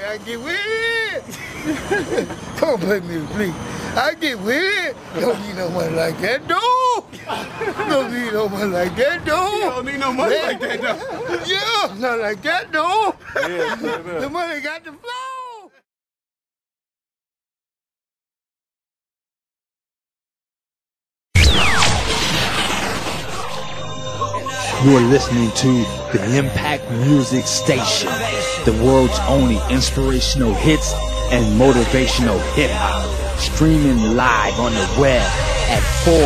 I get with it. Don't put me to sleep. I get with it. Don't need no money like that, dude. Don't need no money like that, dude. You don't need no money like that, though. Yeah, not like that, dude. Yeah. The money got to flow. You're listening to the Impact Music Station, the world's only inspirational hits and motivational hip-hop, streaming live on the web at 4